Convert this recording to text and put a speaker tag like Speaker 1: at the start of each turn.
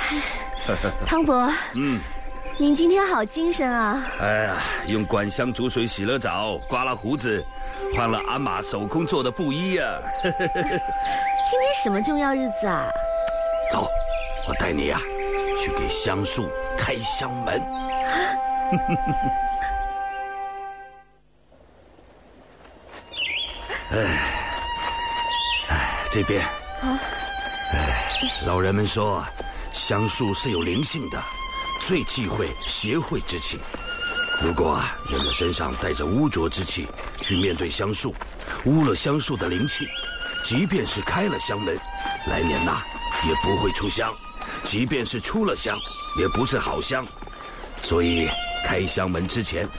Speaker 1: 汤伯，您今天好精神啊！
Speaker 2: 哎呀，用管香煮水洗了澡，刮了胡子，换了阿玛手工做的布衣啊！
Speaker 1: 今天什么重要日子啊？
Speaker 2: 走，我带你呀，去给香树开香门。这边。老人们说，香树是有灵性的，最忌讳邪秽之气。如果人的身上带着污浊之气去面对香树，污了香树的灵气，即便是开了香门，来年也不会出香；即便是出了香，也不是好香。所以开香门之前